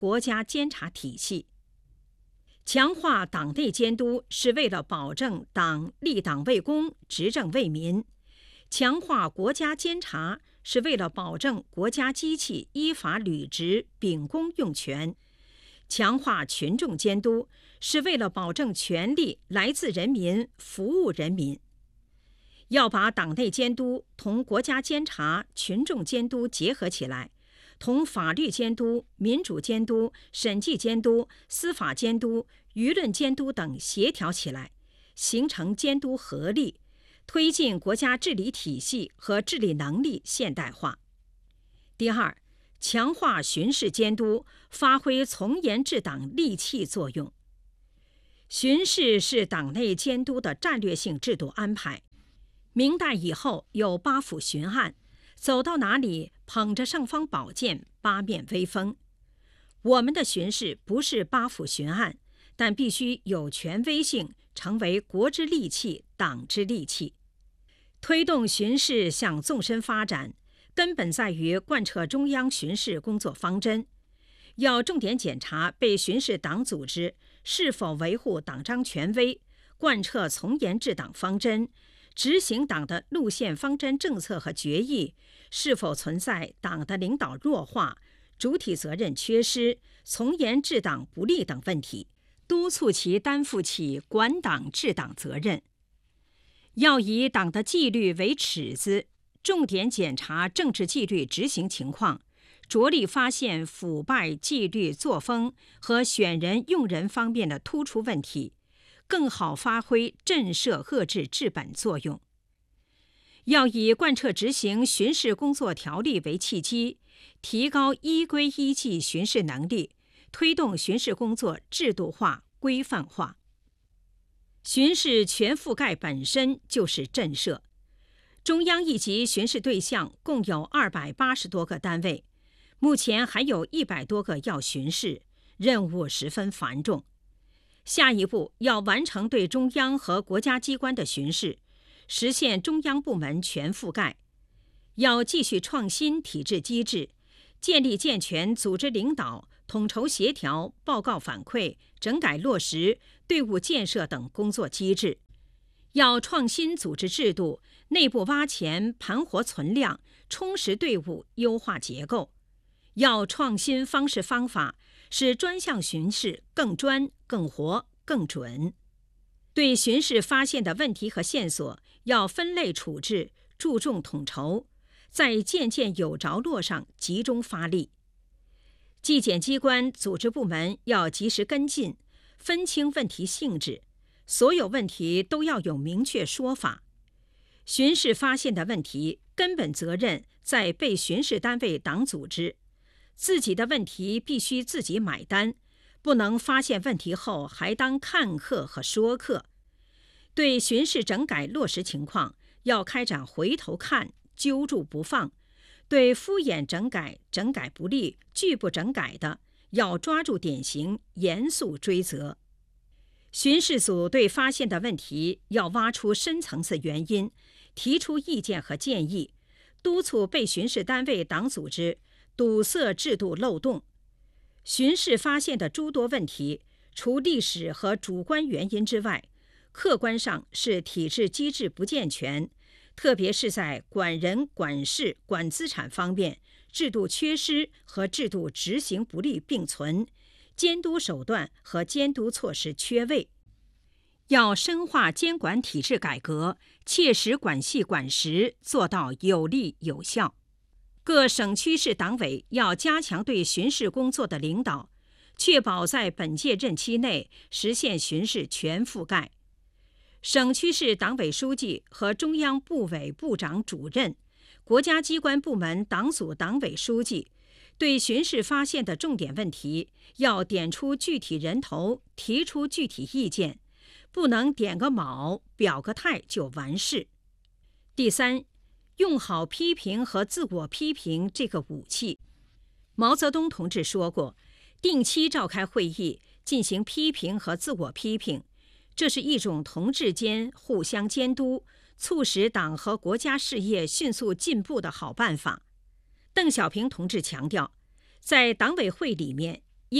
国家监察体系。强化党内监督是为了保证党立党为公、执政为民；强化国家监察是为了保证国家机器依法履职、秉公用权；强化群众监督是为了保证权力来自人民、服务人民。要把党内监督同国家监察、群众监督结合起来，同法律监督、民主监督、审计监督、司法监督、舆论监督等协调起来，形成监督合力，推进国家治理体系和治理能力现代化。第二，强化巡视监督，发挥从严治党利器作用。巡视是党内监督的战略性制度安排。明代以后有八府巡按，走到哪里捧着尚方宝剑，八面威风。我们的巡视不是八府巡按，但必须有权威性，成为国之利器、党之利器。推动巡视向纵深发展，根本在于贯彻中央巡视工作方针，要重点检查被巡视党组织是否维护党章权威，贯彻从严治党方针，执行党的路线方针政策和决议是否存在党的领导弱化、主体责任缺失、从严治党不力等问题，督促其担负起管党治党责任。要以党的纪律为尺子，重点检查政治纪律执行情况，着力发现腐败纪律作风和选人用人方面的突出问题，更好发挥震慑遏制治本作用。要以贯彻执行巡视工作条例为契机，提高依规依纪巡视能力，推动巡视工作制度化、规范化。巡视全覆盖本身就是震慑。中央一级巡视对象共有280多个单位，目前还有100多个要巡视，任务十分繁重。下一步要完成对中央和国家机关的巡视，实现中央部门全覆盖。要继续创新体制机制，建立健全组织领导、统筹协调、报告反馈、整改落实、队伍建设等工作机制。要创新组织制度，内部挖潜、盘活存量，充实队伍，优化结构。要创新方式方法，使专项巡视更专、更活、更准。对巡视发现的问题和线索，要分类处置，注重统筹，在件件有着落上集中发力。纪检机关组织部门要及时跟进，分清问题性质，所有问题都要有明确说法。巡视发现的问题，根本责任在被巡视单位党组织，自己的问题必须自己买单，不能发现问题后还当看客和说客。对巡视整改落实情况，要开展回头看，揪住不放。对敷衍整改、整改不力、拒不整改的，要抓住典型，严肃追责。巡视组对发现的问题要挖出深层次原因，提出意见和建议，督促被巡视单位党组织堵塞制度漏洞。巡视发现的诸多问题，除历史和主观原因之外，客观上是体制机制不健全，特别是在管人、管事、管资产方面，制度缺失和制度执行不力并存，监督手段和监督措施缺位。要深化监管体制改革，切实管细管实，做到有力有效。各省区市党委要加强对巡视工作的领导，确保在本届任期内实现巡视全覆盖。省区市党委书记和中央部委部长主任、国家机关部门党组党委书记对巡视发现的重点问题，要点出具体人头，提出具体意见，不能点个卯、表个态就完事。第三，用好批评和自我批评这个武器。毛泽东同志说过，定期召开会议，进行批评和自我批评，这是一种同志间互相监督，促使党和国家事业迅速进步的好办法。邓小平同志强调，在党委会里面